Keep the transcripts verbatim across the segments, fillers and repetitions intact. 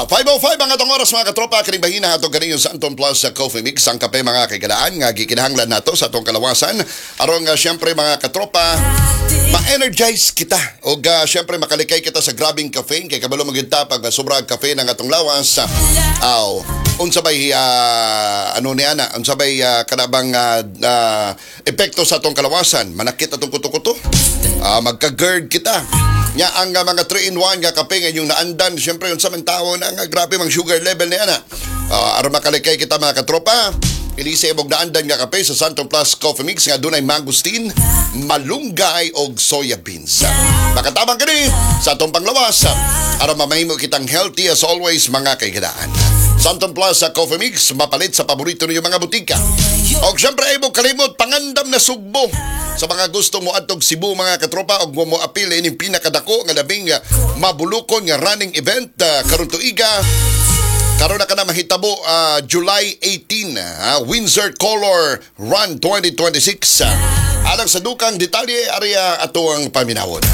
Uh, five oh five mga itong oras mga katropa, kanibahina itong kanino sa Anton Plus sa Coffee Mix, ang kape mga kaigalaan nga gikinahanglan nato sa itong kalawasan. Aron nga siyempre mga katropa, ma-energize kita o uh, siyempre makalikay kita sa grabing caffeine kay kabalo magita pag sobrang caffeine ng atong lawas. Aw, unsabay uh, ano ni ana, unsabay uh, kanabang uh, uh, epekto sa atong kalawasan, manakit atong kuto-kuto. Uh, magka-GERD kita. Nya ang uh, mga three in one nga kape nga yung naandan, siyempre yung sa mga tao na nga grabe mang sugar level niya na. Uh, aron makalikay kita mga katropa, ilisi imong naandan nga kape sa Santon Plus Coffee Mix nga dunay mangosteen, malunggay og soya beans. Makatabang kini sa atong panglawas aron mamahimo kitang healthy as always mga kaigadaan. Santon Plus sa Coffee Mix, mapalit sa paborito niyo mga butika. Og siyempre ay mo kalimot pangandam na sugbo sa mga gusto mo atog Cebu mga katropa og mo apil ining pinakadako nga labing mabulukon nga running event uh, karon tuiga. Karon na ka na mahitabo uh, July eighteenth, uh, Windsor Color Run twenty twenty-six. Uh, alang sa dukang detalye area ato ang paminawon.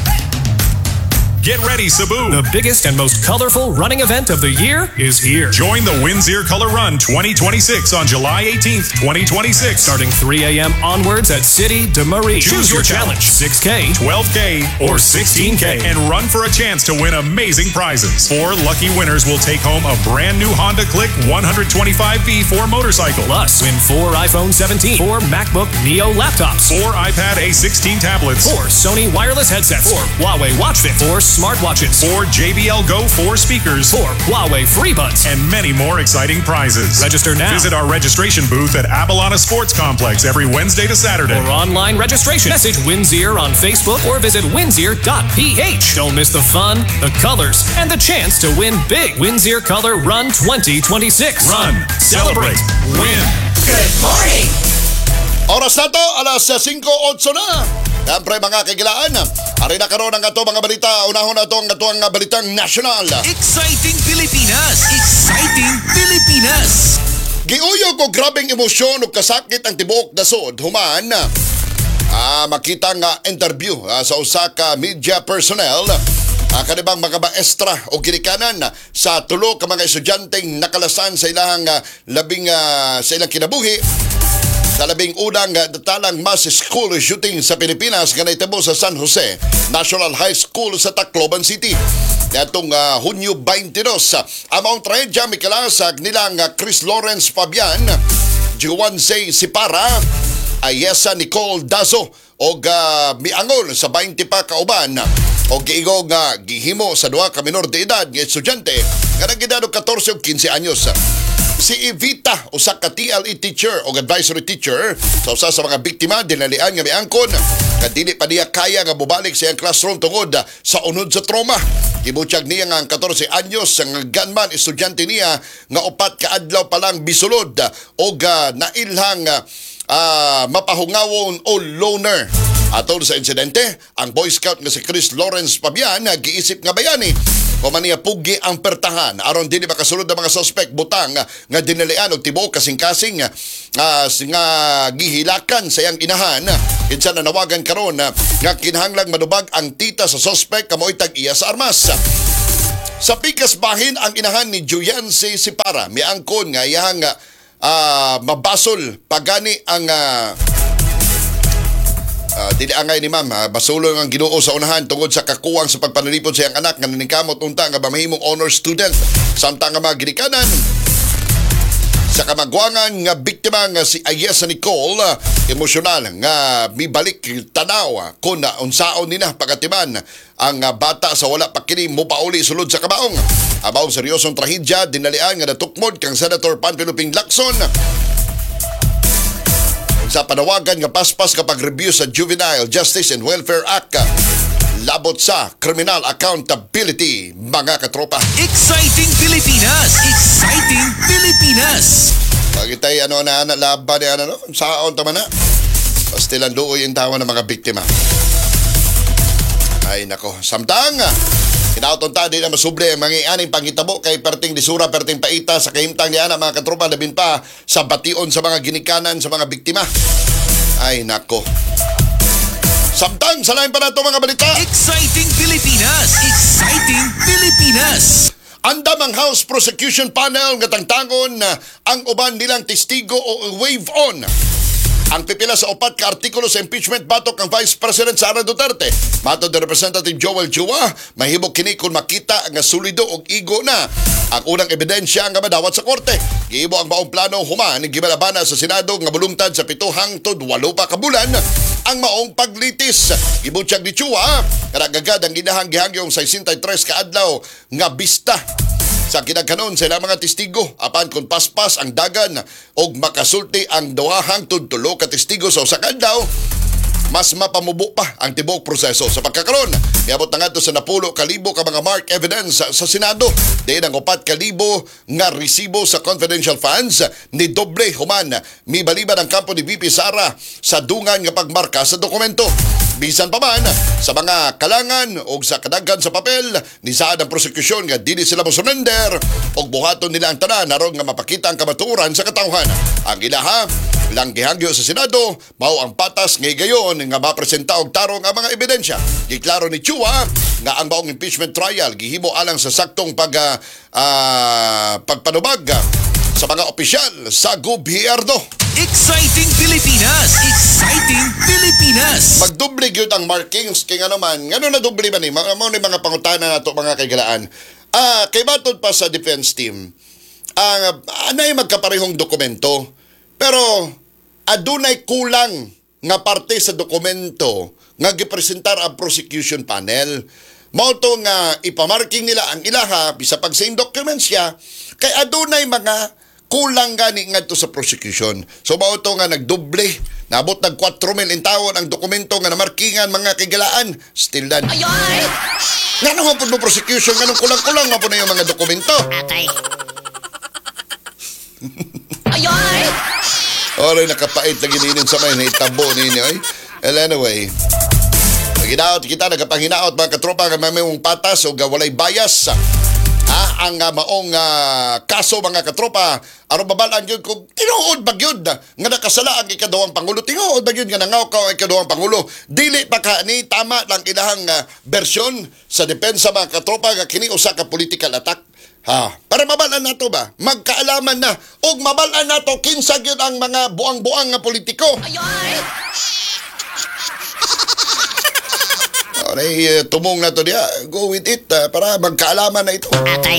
Get ready, Cebu! The biggest and most colorful running event of the year is here. Join the Windsor Color Run twenty twenty-six on July eighteenth, twenty twenty-six. Starting three a.m. onwards at City de Marie. Choose your challenge, six K, twelve K, or sixteen K, and run for a chance to win amazing prizes. Four lucky winners will take home a brand new Honda Click one twenty-five V four motorcycle. Plus, win four iPhone seventeen, four MacBook Neo laptops, four iPad A sixteen tablets, four Sony wireless headsets, four Huawei Watch Fit, four smartwatches, four J B L Go four speakers, four Huawei FreeBuds, and many more exciting prizes. Register now. Visit our registration booth at Abalana Sports Complex every Wednesday to Saturday. For online registration, message Windsor on Facebook or visit windsor dot p h. Don't miss the fun, the colors, and the chance to win big. Windsor Color Run twenty twenty-six. Run, celebrate, win. Good morning! Oras na to, alas cinco eight na. Siyempre mga kagilaan, ari na karoon ang ato mga balita. Unahon na ito ang ato ang balitang nasyonal. Exciting Pilipinas! Exciting Pilipinas! Giuyo ko grabing emosyon o kasakit ang tibuok nasod. Human, ah, makita nga interview ah, sa usa ka media personnel. Ah, kanibang mga maestra o ginikanan sa tulo ka mga estudyanteng nakalasan sa ilang ah, labing ah, sa ilang kinabuhi. Sa labing unang datalang mass school shooting sa Pilipinas nga nahitabo sa San Jose National High School sa Tacloban City. Itong uh, Hunyo twenty-two, among trahedya mikalasag nilang uh, Chris Lawrence Fabian, Juwanse Sipara, Ayesa Nicole Dazo o uh, miangol sa twenty pa kauban o giigog nga uh, gihimo sa duha ka minor de edad nga estudyante nga nagedad og fourteen o fifteen anyos. Si Evita, usa ka T L E teacher o advisory teacher sa usa sa mga biktima dinalian nga miangkon nga dili pa niya kaya nga mubalik sa iyang classroom tungod sa unod sa trauma. Gibutyag niya nga ang fourteen anyos nga gunman estudyante niya nga upat ka adlaw pa lang bisulod o uh, nailhang uh, mapahungawon o loner. Atol sa insidente, ang Boy Scout nga si Chris Lawrence Fabian giisip nga bayani o maniya pugi ang pertahan aron dili makasulod ang mga suspect butang nga dinalian og tibuok kasing-kasing uh, nga gihilakan sa iyang inahan. Kinsa na nawagan karon nga kinahanglang madubag ang tita sa suspect kamoy tag-iya sa armas. Sa pikas bahin ang inahan ni Juyanse Sipara, miangkon nga iyang uh, mabasol pagani ang uh, Uh, dili angay ni ma'am, uh, basulong ang Ginoo sa unahan tungod sa kakuwang sa pagpanalipod sa iyang anak nga naningkamot unta nga mamahimong honor student samtang nga mga ginikanan sa kamagwangan nga biktima nga si Ayesa Nicole, uh, emosyonal nga mibalik tanaw uh, kung uh, unsaon nina pagatiman ang uh, bata sa wala pa kini mopauli sulod sa kabaong. Abaw seryosong trahedya dinalian nga natukmod kang Senator Panfilo Ping Lacson sa panawagan nga paspas kapag review sa Juvenile Justice and Welfare Act labot sa Criminal Accountability mga katropa. Exciting Pilipinas! Exciting Pilipinas! Pagitay ano na na laban ni ano no saon tama na. Pastilan duoy yung tawa ng mga biktima. Ay nako, samtang kinauton ta di na masubre ang mga aning pangitabo kay perting disura perting paita sa kahimtang niya na mga katropa labin pa sa bation sa mga ginikanan sa mga biktima. Ay nako. Samtang sa lain pa na ito mga balita. Exciting Pilipinas! Exciting Pilipinas! Andam ang House Prosecution Panel nga tangtangon na ang uban nilang testigo o waive on ang pipila sa upat ka artikulo sa impeachment batok ang Vice President Sara Duterte. Matod ni Representative Joel Chua, mahibog kini kung makita nga sulido og igo na ang unang ebidensya nga madawat sa korte. Giibo ang maong plano human gibalabana sa Senado nga bulungtad sa pito hangtod walo pa ka bulan ang maong paglitis. Gibutyag ni Chua, karagagad ang ginahang gihangyong sesenta y tres ka adlaw nga bista sa kinagkanon sa ilang mga testigo apan kung paspas ang dagan og makasulti ang duha hangtod tulo ka testigo sa usa ka adlaw, mas mapamubo pa ang tibuok proseso. Sa pagkakaroon, niabot na nga sa napulo kalibo ka mga mark evidence sa, sa Senado. Diin ang upat kalibo nga resibo sa confidential funds ni doble human mibaliban ang kampo ni V P Sara sa dungan nga pagmarka sa dokumento. Bisan pa man sa mga kalangan o sa kadaghan sa papel ni saad ang prosekusyon nga dili sila mosurrender og buhaton nila ang tanan aron nga mapakita ang kamaturan sa katawhan. Ang ilaha lang gihangyo sa Senado mao ang patas nga gayon nga mapresenta og tarong ang mga ebidensya. Giklaro ni Chua nga ang baong impeachment trial gihimo alang sa saktong pag uh, uh, pagpanubag sa mga opisyal sa gobyerno. Exciting Pilipinas! Exciting Pilipinas! Magdoble gyud ang markings kay nga naman. Ngano na doble man ni? Mga mo ni mga pangutana nato mga kaigalaan. Ah, kay batod pa sa defense team. Ah, anay magkaparehong dokumento. Pero adunay kulang nga parte sa dokumento nga gipresentar ang prosecution panel. Mao to nga ipamarking nila ang ilaha bisa pag same documents siya kay adunay mga kulang gani ngadto sa prosecution. So mao to nga nagdoble, nabot nag four mil in taon ang dokumento nga namarkingan mga kigalaan. Still dan. Ayoy! Ngano nga pud mo prosecution nganong kulang-kulang nga po na yung mga dokumento. Atay. Ayoy! Oray nakapait lagi ninin sa may hitabo ninyo eh. Well, anyway, naginaot kita nagapanginaot mga katropa nga may mong patas o walay bias. Ha, ang uh, maong uh, kaso mga katropa aron babalaan yun kung tinuod ba yun nga nakasala ang ikaduhang pangulo, tinuod ba yun nga nangaw ka ang ikaduhang pangulo, dili pa ka ni tama lang ilahang uh, bersyon sa depensa mga katropa nga kini usa ka political attack. Ha, para mabalaan nato ba magkaalaman na og mabalaan nato kinsa gyud ang mga buang-buang nga politiko. Ayoy! Ay, uh, tumong na to diya. Go with it uh, para magkaalaman na ito. Atay.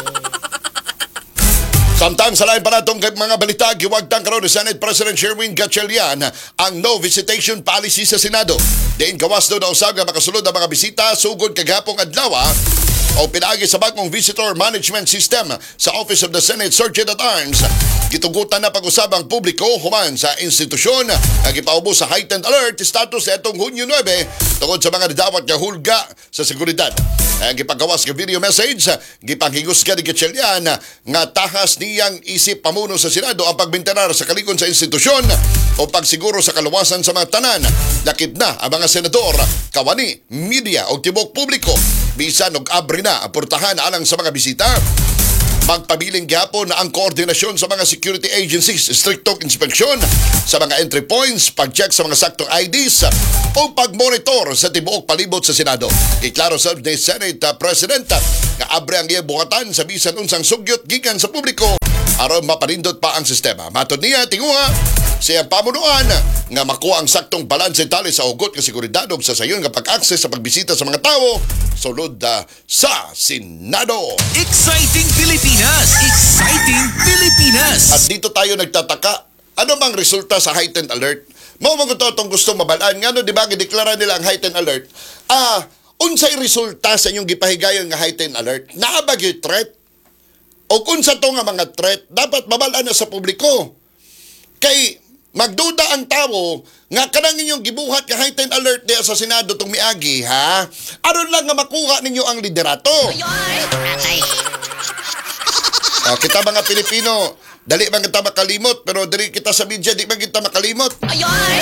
Samtang sa lain pa natong mga balita, giwagtang karon ni Senate President Sherwin Gatchalian ang no visitation policy sa Senado. Diin gawas daw na usab nga makasulod ang mga bisita sugod kagapong adlaw o pinaagi sa bagong visitor management system sa Office of the Senate Sergeant at Arms. Gitugutan na pag-usab ang publiko human sa institusyon ang ipaubo sa heightened alert status etong Hunyo nine tungod sa mga dawat nga hulga sa seguridad. Ang gipagawas nga video message, gipanghigos ka ni Gatchalian nga tahas niyang isip pamuno sa Senado ang pagbinterar sa kalikon sa institusyon o pagsiguro sa kaluwasan sa mga tanan. Lakip na ang mga senador, kawani, media o tibok publiko. Bisan og abri na ang portahan alang sa mga bisita. Magpabiling gyapon na ang koordinasyon sa mga security agencies, striktong inspeksyon sa mga entry points, pag-check sa mga saktong I Ds o pag-monitor sa tibuok palibot sa Senado. Iklaro sa ni Senate President nga abre ang iyang buhatan sa bisan unsang sugyot gikan sa publiko aron mapanindot pa ang sistema. Matod niya tinguha siyang pamunuan nga makuha ang saktong balanse tali sa hugot nga seguridad ug sa sayon nga pag-access sa pagbisita sa mga tawo sulod uh, sa Senado. Exciting Pilipinas! Exciting Pilipinas! At dito tayo nagtataka, ano bang resulta sa heightened alert? Mao mga to itong gusto mabalaan. Ngano di ba gideklara nila ang heightened alert? Ah, unsay resulta sa inyong gipahigayon nga heightened alert? Naa ba gyud threat? O unsa to nga mga threat, dapat mabalaan na sa publiko. Kay magduda ang tao nga kanang inyong gibuhat nga heightened alert diya sa Senado tong miagi, ha? Aron lang nga makuha ninyo ang liderato. Ayoy! Atay. Ah, kita mga Pilipino, dali man kita makalimot, pero diri kita sa media di man kita makalimot. Ayoy!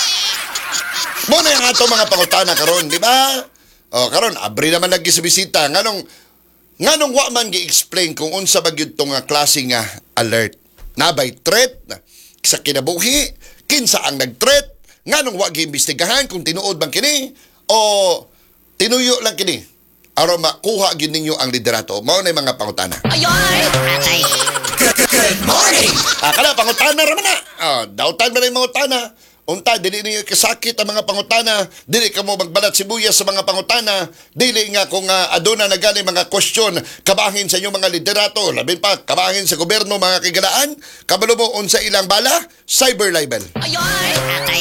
Mo na yung ato mga pangutana karon, di ba? O karon abri naman lagi sa bisita. Nganong nganong wa man gi-explain kung unsa ba gyud tong nga klase nga alert? Nabay threat sa kinabuhi, kinsa ang nag-threat, nganong wa gi-imbestigahan kung tinuod bang kini o tinuyo lang kini. aron makuha gid ninyo ang liderato. Mao na mga pangutana. Ayoy! Atay. Good morning! Ah, kana pangutana ra man na. Ah, dautan man ang mga utana. Unta, dili niyo kasakit ang mga pangutana, dili ka mo magbalat sibuyas sa mga pangutana, dili nga kung uh, aduna na gali mga question, kabahin sa inyong mga liderato, labing pa, kabahin sa gobyerno, mga kigalaan, kabalo mo unsa ilang bala, cyber libel. Ayoy! Atay.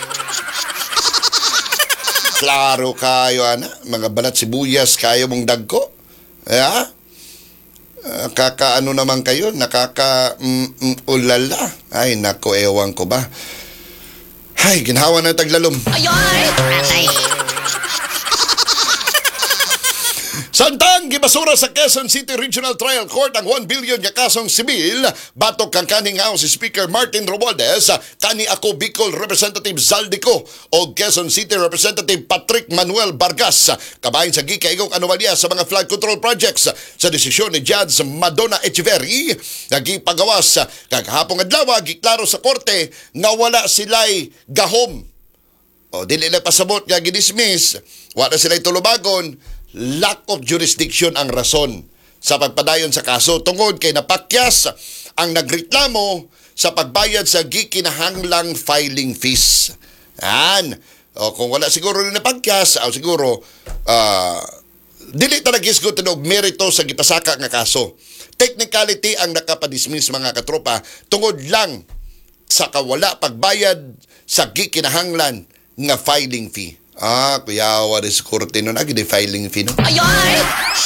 Klaro kayo, ana, mga balat sibuyas, kayo mong dagko. Yeah? Uh, kaka ano naman kayo, nakaka mm, mm, ulala. Ay, nako, ewan ko ba. Ay, ginhawa na taglalom. Ayoy! Atay. Santang gibasura sa Quezon City Regional Trial Court ang one billion nga kasong sibil batok kang kaning House Speaker Martin Romualdez, kani ako Bicol Representative Zaldico o Quezon City Representative Patrick Manuel Vargas kabahin sa gikaigong anomalya sa mga flood control projects sa desisyon ni Judge Madonna Echeverry nga gipagawas kagahapon adlaw giklaro sa korte nga wala sila'y gahom o dili lang pasabot nga gidismiss, wala sila'y tulubagon. Lack of jurisdiction ang rason sa pagpadayon sa kaso tungod kay napakyas ang nagreklamo sa pagbayad sa gikinahanglang filing fees. Yan. O kung wala siguro rin napakyas, o siguro uh, dili talaga gisgot og merito sa gipasaka nga kaso. Technicality ang nakapadismiss mga katropa tungod lang sa kawala pagbayad sa gikinahanglan nga filing fee. Ah, kuya, waris kurte nun. Agi di filing fee, no? Ayoy!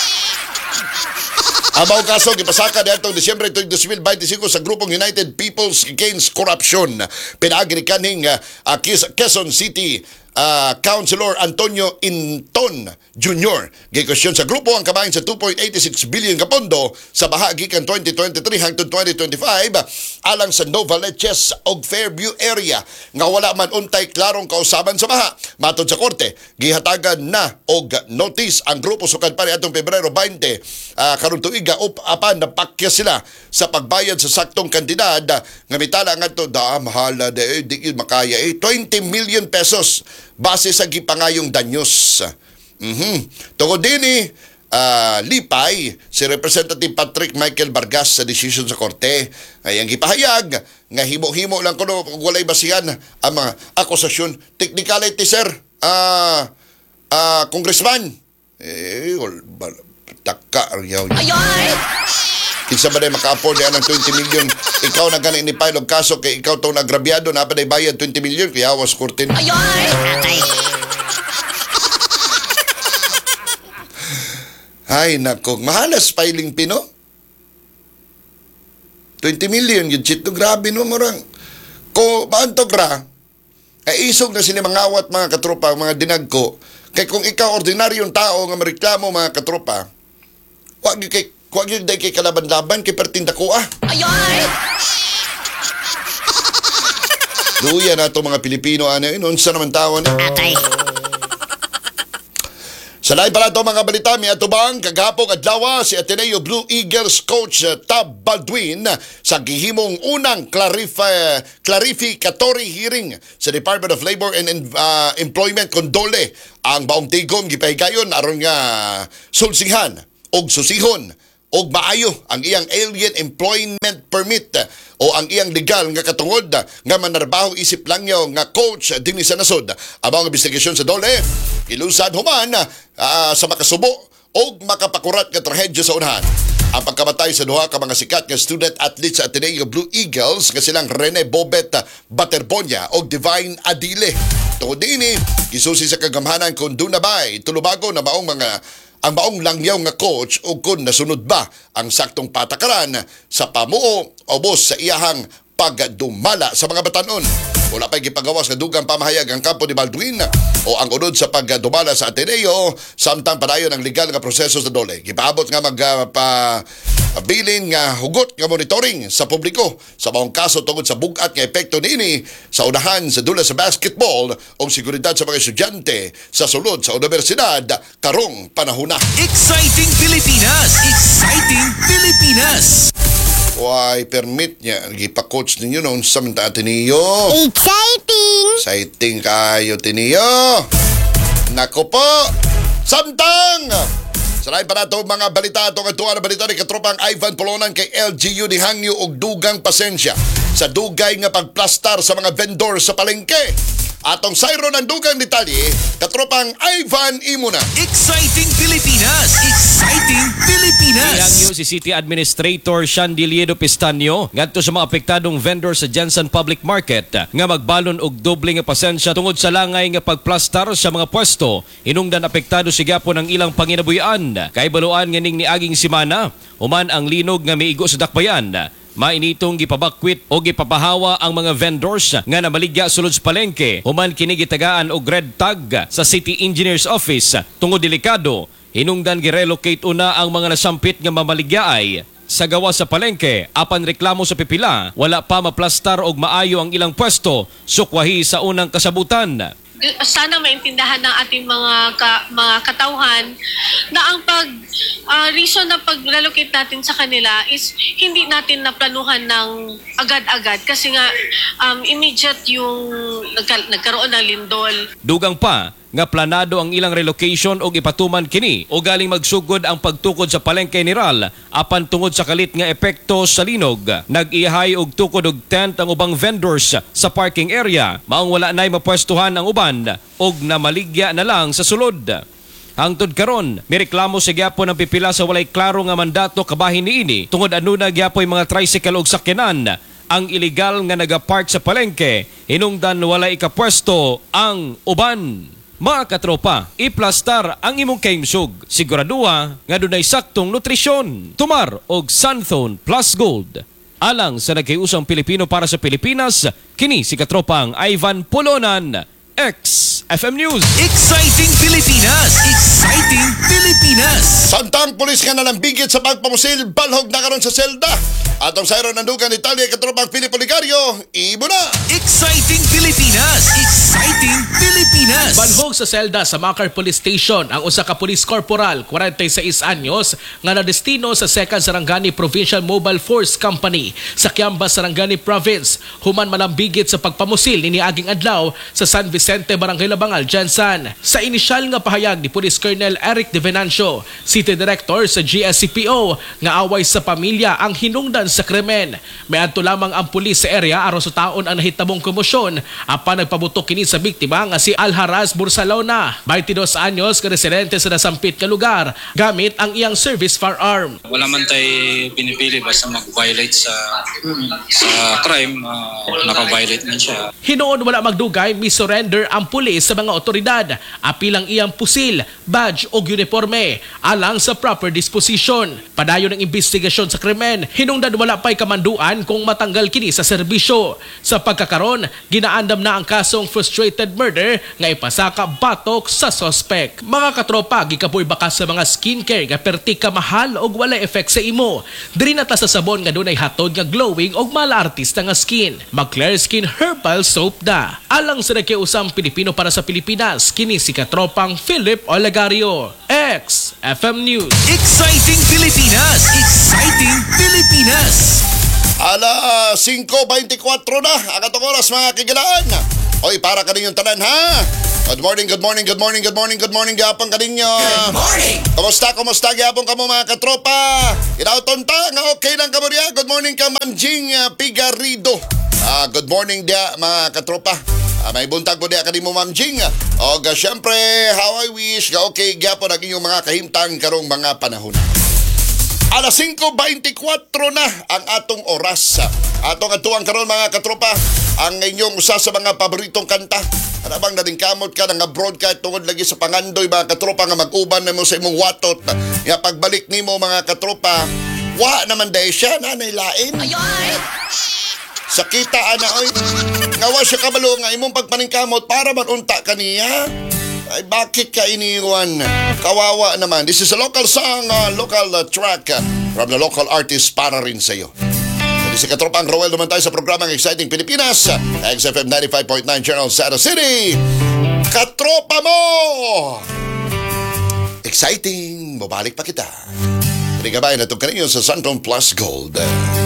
Abaw kaso, gipasaka na itong Disyembre twenty twenty-five sa grupong United Peoples Against Corruption. Pinaagi ni kaning uh, Quezon City uh, Councilor Antonio Inton Junior Gikwestiyon sa grupo ang kabahin sa two point eight six billion ka pondo sa bahagi kan twenty twenty-three hangtod twenty twenty-five alang sa Novaliches og Fairview area nga wala man untay klarong kausaban sa baha. Matod sa korte, gihatagan na og notice ang grupo sukad pa atong Pebrero twenty uh, karon tuiga up apan napakya sila sa pagbayad sa saktong kantidad nga mitala ngadto da mahala de di makaya eh twenty million pesos base sa gipangayong danyos. Mhm. Tungod dinhi uh, lipay si Representative Patrick Michael Vargas sa desisyon sa korte ay ang gipahayag nga himo-himo lang kuno walay basihan ang mga akusasyon. Technicality sir, ah uh, uh, congressman eh wal taka yaw. Ayoy! Kinsa ba day maka-afford yan ng twenty million? Ikaw na ganin ni Pilog kaso kay ikaw tong nagrabyado na pa day bayad twenty million kaya was kurtin. Ayoy! Atay. Ay, nako. Mahalas filing pino. twenty million. Yung chito, grabe no, morang. Ko, maantog ra, ay isog na sila mga awat, mga katropa, mga dinagko. Kay kung ikaw, ordinaryong tao nga mareklamo, mga katropa, wag yung kay, wag yung day kay kalaban-laban, kay pertinda ko, ah. Ayoy! Luya na ito, mga Pilipino, ano yun, unsa naman tao na. Atay. Sa lain pala ito mga balita, may atubang kagapong adlaw si Ateneo Blue Eagles coach Tab Baldwin sa gihimong unang clarify, clarificatory hearing sa Department of Labor and uh, Employment Condole. Ang baong tigom gipahigayon aron nga sulsihan og susihon og maayo ang iyang alien employment permit o ang iyang legal nga katungod nga manarbaho isip lang yaw nga coach dinhi sa nasod. Abang investigasyon sa dole ilusad human uh, sa makasubo og makapakurat nga trahedya sa unahan. Ang pagkamatay sa duha ka mga sikat nga student athletes sa Ateneo Blue Eagles nga silang Rene Bobet Baterbonia og Divine Adile. Tungod dinhi gisusi sa kagamhanan kung doon na ba'y tulubago na maong mga ang maong langyaw nga coach o kung nasunod ba ang saktong patakaran sa pamuo o bos sa iyahang pagdumala sa mga batanon. Wala pa'y gipagawas nga dugang pamahayag ang kampo ni Baldwin o ang unod sa pagdumala sa Ateneo samtang padayon ang legal nga proseso sa dole. Gipaabot nga magpabilin nga hugot nga monitoring sa publiko sa maong kaso tungod sa bugat nga epekto niini sa unahan sa dula sa basketball o seguridad sa mga estudyante sa sulod sa universidad karong panahon na. Exciting Pilipinas! Exciting Pilipinas! Why, permit niya. Gipa-coach ninyo noon sa mga Ateneo. Exciting! Exciting kayo, Tineo. Nako po. Samtang Sa lain pa na ito, mga balita, itong atuan na balita ni katropang Ivan Polonan kay L G U ni hangyo og dugang pasensya sa dugay nga pagplastar sa mga vendor sa palengke. Atong sayro ng dugang detalye, katropang Ivan Imuna. Exciting Pilipinas! Exciting Pilipinas! Iangyo si City Administrator Shandiliedo Pistanyo ngadto sa mga apektadong vendor sa Jensen Public Market nga magbalon og doble nga pasensya tungod sa langay nga pagplastar sa mga pwesto. Hinungdan apektado si gyapon ang ilang panginabuhian. Kay baluan nga ning niaging semana, human ang linog nga miigo sa dakbayan. Mainitong gipabakwit o gipapahawa ang mga vendors nga namaligya sulod sa palengke. Human kini gitagaan og red tag sa City Engineer's Office tungod delikado. Hinungdan girelocate una ang mga nasampit nga mamaligyaay sa gawa sa palengke. Apan reklamo sa pipila, wala pa maplastar og maayo ang ilang pwesto, sukwahi sa unang kasabutan. Sana maintindahan ng ating mga ka, mga katauhan na ang pag uh, reason na pag-relocate natin sa kanila is hindi natin naplanuhan ng agad-agad kasi nga um, immediate yung nagka, nagkaroon ng lindol. Dugang pa nga planado ang ilang relocation og ipatuman kini o galing magsugod ang pagtukod sa palengke ni Ral apan tungod sa kalit nga epekto sa linog. Nag-iyahay og tukod og tent ang ubang vendors sa parking area. Maong wala na'y mapwestuhan ang uban og namaligya na lang sa sulod. Hangtod karon, mireklamo sa gyapon ng pipila sa walay klaro nga mandato kabahin niini tungod anuna gyapoy mga tricycle og sakyanan ang illegal nga nagapark sa palengke. Hinungdan walay ikapwesto ang uban. Mga katropa, iplastar ang imong kaimsug. Siguraduha nga dunay saktong nutrisyon. Tumar og Sunthone Plus Gold. Alang sa nagkayusang Pilipino para sa Pilipinas, kini si katropang Ivan Polonan, X-F M News. Exciting Pilipinas! Exciting Pilipinas! Santang pulis nga nalambigit sa pagpamusil, balhog na karon sa selda. Atong sayro ng dugang detalye, katropang Filipo Ligario, ibo na! Exciting Pilipinas! Exciting Pilipinas! Banhog sa selda sa Makar Police Station ang usa ka police corporal, forty-six anyos, nga nadestino sa second Sarangani Provincial Mobile Force Company sa Kiamba, Sarangani Province. Human malambigit sa pagpamusil ni niaging adlaw sa San Vicente, Barangay Labangal, Jensan. Sa inisyal nga pahayag ni Police Colonel Eric De Venancio, City Director sa G S C P O, nga away sa pamilya ang hinungdan sa krimen. May adto lamang ang pulis sa area aron sa taon ang nahitabong komosyon apan nagpabutok kini sa biktima nga si Alharaz Bursalona, twenty-two anyos, ka residente sa nasampit ka lugar, gamit ang iyang service firearm. Wala man tayo pinipili basta mag-violate sa sa crime, uh, naka-violate man siya. Hinoon wala magdugay, misurrender ang pulis sa mga otoridad, apilang iyang pusil, badge o uniforme alang sa proper disposition. Padayon ng investigasyon sa krimen, hinungdan wala pa'y kamanduan kung matanggal kini sa serbisyo. Sa pagkakaron, ginaandam na ang kasong frustrated murder nga ipasaka batok sa suspect. Mga katropa, gikapoy bakas sa mga skincare nga perti ka mahal og wala effect sa imo. Diri na ta sa sabon nga dunay hatod nga glowing og mala artista nga skin. Mag-Clear Skin Herbal Soap da. Alang sa nakiusang Pilipino para sa Pilipinas, kini si katropang Philip Olegario, X-F M News. Exciting Pilipinas! Exciting Pilipinas! Ala, five twenty-four na, ang atong oras mga kigalaan. Oy, para kaninyong tanan ha. Good morning, good morning, good morning, good morning, good morning, gapang kaninyo. Good morning! Kumusta, kumusta, gapong kamo mga katropa? Inauton ta, nga okay lang kamo riya. Good morning ka, Manjing uh, Pigarido. Ah, good morning dia, mga katropa. Ah, may buntag ko dia kanimo, Ma'am Jing. O, uh, syempre, how I wish, nga okay, gapon ang inyong mga kahimtang karong mga panahon. Alas five twenty-four na ang atong oras. Atong atuang karon mga katropa, ang inyong usa sa mga paboritong kanta. Ano bang nadingkamot ka nga broadcast tungod lagi sa pangandoy mga katropa nga mag-uban na mo sa imong watot. Nga pagbalik nimo mga katropa, wa naman dahil siya nanay lain. Sakita ana oy. Ngawa siya kabalo nga imong pagpaningkamot para man unta kaniya. Ay, bakit ka iniwan? Kawawa naman. This is a local song, uh, local uh, track uh, from the local artist para rin sa'yo. Jadi si Katropang Rowel naman tayo sa programang Exciting Pilipinas, X F M ninety-five point nine Channel Santa City. Katropa mo! Exciting! Mabalik pa kita. Hindi ka ba, natong kanino sa Sunthone Plus Gold.